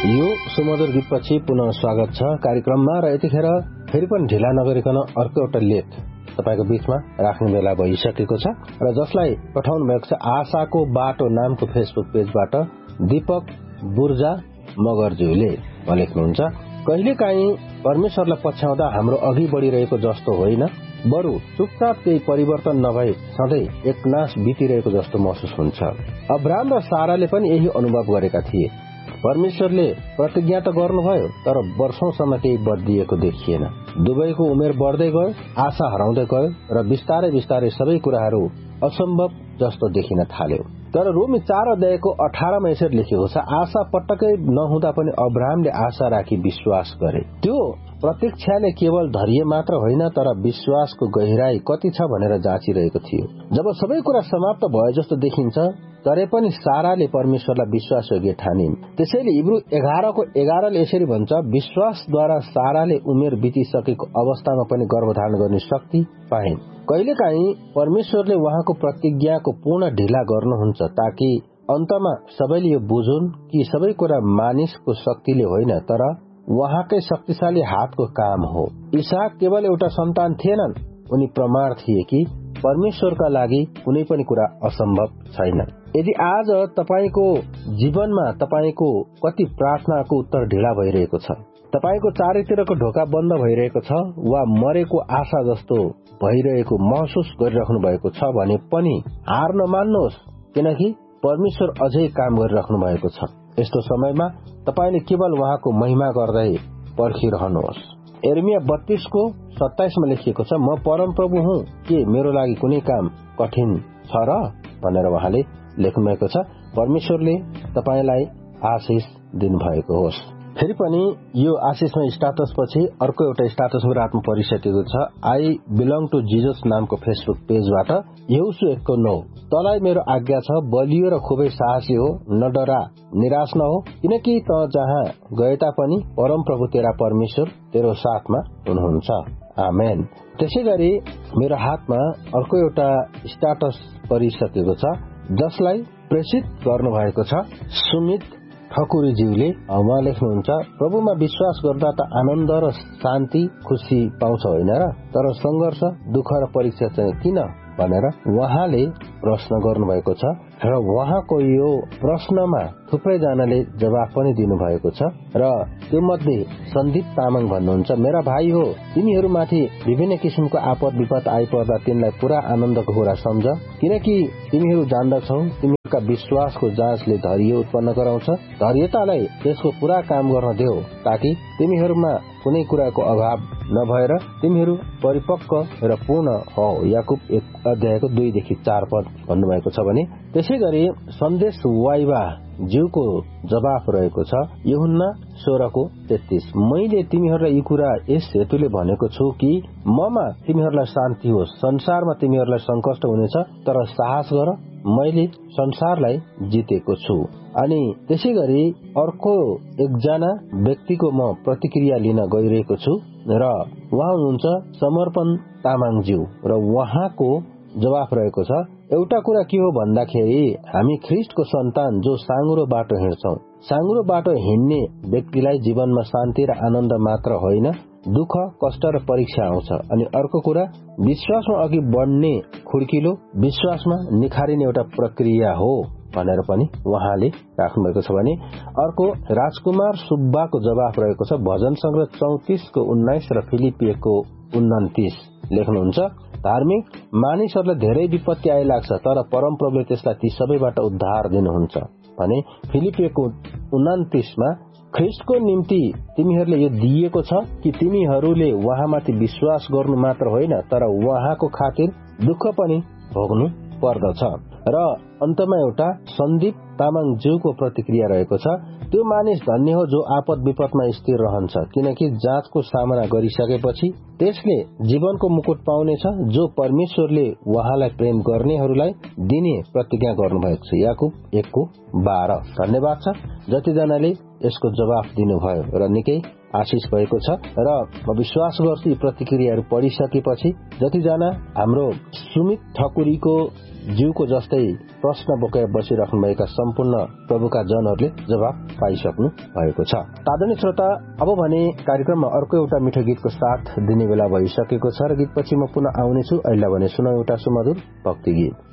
यो सुमधुर गीतपछि पुनः स्वागत छ कार्यक्रममा र यतिखेर फेरि पनि ढिला नगरिकन अर्को एउटा लेख तपाईको बीचमा राख्ने बेला भइसकेको छ र जसलाई पठाउनु भएको छ आशाको बाटो नामको फेसबुक पेजबाट दीपक बुर्जा मगरज्यूले लेख्नुहुन्छ। कहिलेकाहीँ परमेश्वरलाई पछ्याउँदा हाम्रो अघि बढिरहेको जस्तो होइन, बरु चुपचाप केही परिवर्तन नभई सधैँ एकनाश बितिरहेको जस्तो महसुस हुन्छ। अब्राहम र साराले पनि यही अनुभव गरेका थिए। परमेश्वरले प्रतिज्ञा त गर्नुभयो, तर वर्षौंसम्म केही बदलिएको देखिएन। दुवैको उमेर बढ्दै गयो, आशा हराउँदै गयो र बिस्तारै बिस्तारै सबै कुराहरू असम्भव जस्तो देखिन थाल्यो। तर रोमी 4 अध्यायको 18 मा यसरी लेखेको छ, आशा पटक्कै नहुँदा पनि अब्राहमले आशा राखी विश्वास गरे। त्यो प्रतीक्षाले केवल धैर्य मात्र होइन, तर विश्वासको गहिराई कति छ भनेर जाँचिरहेको थियो। जब सबै कुरा समाप्त भयो जस्तो देखिन्छ, तरै पनि साराले परमेश्वरलाई विश्वासयोग्य ठानिन्। त्यसैले इब्रू 11:11 ले यसरी भन्छ, विश्वासद्वारा साराले उमेर बितिसकेको अवस्थामा पनि गर्भधारण गर्ने शक्ति पाइन्। कहिलेकाहीँ परमेश्वरले उहाँको प्रतिज्ञाको पूर्ण ढिला गर्नुहुन्छ ताकि अन्तमा सबैले यो बुझुन् कि सबै कुरा मानिसको शक्तिले होइन, तर उहाँकै शक्तिशाली हातको काम हो। इसहाक केवल एउटा सन्तान थिएनन्, उनी प्रमाण थिए कि परमेश्वरका लागि कुनै पनि कुरा असम्भव छैन। यदि आज तपाईको जीवनमा तपाईको कति प्रार्थनाको उत्तर ढिला भइरहेको छ, तपाईको चारैतिरको ढोका बन्द भइरहेको छ वा मरेको आशा जस्तो भइरहेको महसुस गरिराख्नु भएको छ भने पनि हार नमान्नुहोस्, किनकि परमेश्वर अझै काम गरिराख्नु भएको छ। यस्तो समयमा तपाईले केवल उहाँको महिमा गर्दै पर्खिरहनुहोस्। यिर्मया 32:27 मा लेखिएको छ, म परमप्रभु हुँ, के मेरो लागि कुनै काम कठिन छ र भनेर उहाँले लेख्नु भएको छ। परमेश्वरले तपाईलाई आशिष दिनुभएको होस्। फेरि पनि यो आशिषमा स्टाटस पछि अर्को एउटा स्टाटस रातमा परिसकेको छ। आई बिलोङ टु जीजस नामको फेसबुक पेजबाट यहोशू 1:9, तँलाई मेरो आज्ञा छ, बलियो र खुबै साहसी हो, न डरा निराश न हो, किनकि त जहाँ गए तापनि परमप्रभु तेरा परमेश्वर तेरो साथमा हुनुहुन्छ। आमेन। त्यसैगरी मेरो हातमा अर्को एउटा स्टाटस परिसकेको छ जसलाई प्रेषित गर्नुभएको छ सुमित ठकुरीज्यूले। उहाँ लेख्नुहुन्छ, प्रभुमा विश्वास गर्दा त आनन्द र शान्ति खुशी पाउँछ होइन र, तर संघर्ष दुःख र परीक्षा चाहिँ किन भनेर उहाँले प्रश्न गर्नुभएको छ र उहाँको यो प्रश्नमा थुप्रैजनाले जवाफ पनि दिनुभएको छ। र त्यो मध्ये सन्दीप तामाङ भन्नुहुन्छ, मेरा भाइ हो, तिमीहरूमाथि विभिन्न किसिमको आपद विपद आइपर्दा तिनलाई पूरा आनन्दको कुरा सम्झ, किनकि तिमीहरू जान्दछौ तिमीहरूका विश्वासको जाँचले धैर्य उत्पन्न गराउँछ। धैर्यतालाई त्यसको पूरा काम गर्न देऊ ताकि तिमीहरूमा कुनै कुराको अभाव नभएर तिमीहरू परिपक्व र पूर्ण हो। याकुब 1:2-4 पद भन्नुभएको छ भने त्यसैगरी सन्देश वाइवा ज्यूको जवाफ रहेको छ यूहन्ना 16:33, मैले तिमीहरूलाई यी कुरा यस हेतुले भनेको छु कि ममा तिमीहरूलाई शान्ति होस्। संसारमा तिमीहरूलाई संकष्ट हुनेछ, तर साहस गर, मैले संसारलाई जितेको छु। अनि त्यसैगरी अर्को एकजना व्यक्तिको म प्रतिक्रिया लिन गइरहेको छु र उहाँ हुनुहुन्छ समर्पण तामाङज्यू र उहाँको जवाफ रहेको छ, एउटा कुरा के हो भन्दाखेरि हामी ख्रिस्टको सन्तान जो साँघुरो बाटो हिँड्छौं। साँघुरो बाटो हिँड्ने व्यक्तिलाई जीवनमा शान्ति र आनन्द मात्र होइन, दुःख कष्ट र परीक्षा आउँछ। अनि अर्को कुरा, विश्वासमा अघि बढ्ने खुड्किलो विश्वासमा निखारिने एउटा प्रक्रिया हो भनेर पनि उहाँले राख्नुभएको छ भने अर्को राजकुमार सुब्बाको जवाफ रहेको छ भजन संग्रह 34:19 र फिलिपिएको 29 लेख्नुहुन्छ, धार्मिक मानिसहरूलाई धेरै विपत्ति आइलाग्छ, तर परमप्रभुले त्यसलाई ती सबैबाट उद्धार दिनुहुन्छ भने फिलिपिएको 29 मा ख्रिस्टको निम्ति तिमीहरूले यो दिएको छ कि तिमीहरूले उहाँमाथि विश्वास गर्नु मात्र होइन, तर उहाँको खातिर दुःख पनि भोग्नु पर्दछ। र अन्तमा एउटा सन्दीप तामाङ ज्यूको प्रतिक्रिया रहेको छ, त्यो मानिस धन्य हो जो आपद विपदमा स्थिर रहन्छ, किनकि जाँचको सामना गरिसकेपछि त्यसले जीवनको मुकुट पाउनेछ जो परमेश्वरले उहाँलाई प्रेम गर्नेहरूलाई दिने प्रतिज्ञा गर्नुभएको छ। याकुब 1:12। धन्यवाद छ जतिजनाले यसको जवाफ दिनुभयो र निकै आशिष भएको छ र म विश्वास गर्छु यी प्रतिक्रियाहरू पढिसकेपछि जतिजना हाम्रो सुमित ठकुरीको जीवको जस्तै प्रश्न बोकेर बसिराख्नुभएका सम्पूर्ण प्रभुका जनहरूले जवाफ पाइसक्नु भएको छ। आदरणीय श्रोता, अब भने कार्यक्रममा अर्को एउटा मिठो गीतको साथ दिने बेला भइसकेको छ र गीतपछि म पुनः आउनेछु। अहिले भने सुनौ एउटा सुमधुर भक्ति गीत।